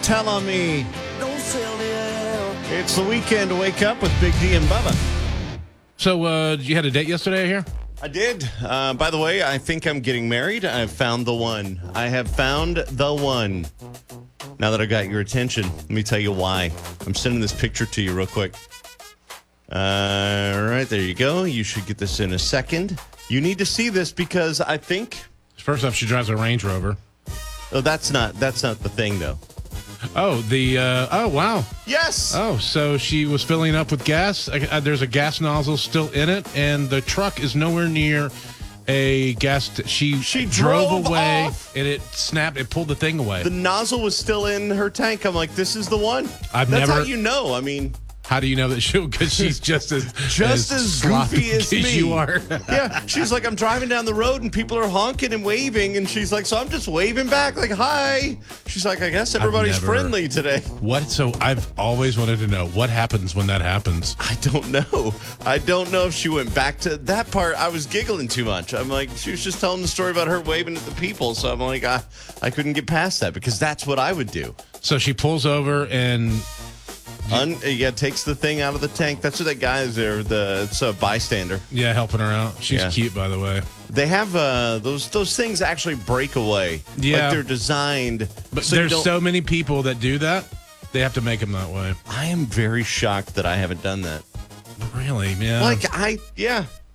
Tell on Me. It's the weekend to wake up with Big D and Bubba. So, you had a date yesterday, I hear? I did. By the way, I think I'm getting married. I've found the one. I have found the one. Now that I got your attention, let me tell you why. I'm sending this picture to you real quick. All right, there you go. You should get this in a second. You need to see this because I think... First off, she drives a Range Rover. Oh, that's not the thing, though. Oh, oh, wow. Yes! Oh, so she was filling up with gas. There's a gas nozzle still in it, and the truck is nowhere near a gas... She drove away, off. and it snapped. It pulled the thing away. The nozzle was still in her tank. I'm like, this is the one. That's how you know. I mean... How do you know that because she's just as goofy as me. You are. Yeah, she's like, I'm driving down the road and people are honking and waving, and she's like, so I'm just waving back like, hi. She's like, I guess everybody's friendly today. What? So I've always wanted to know what happens when that happens. I don't know. I don't know if she went back to that part. I was giggling too much. I'm like, she was just telling the story about her waving at the people, so I'm like, I couldn't get past that because that's what I would do. So she pulls over and. Takes the thing out of the tank. That's what that guy is there. It's a bystander. Yeah, helping her out. She's cute, by the way. They have those things actually break away. Yeah, like they're designed. But there's so many people that do that. They have to make them that way. I am very shocked that I haven't done that. Really, man.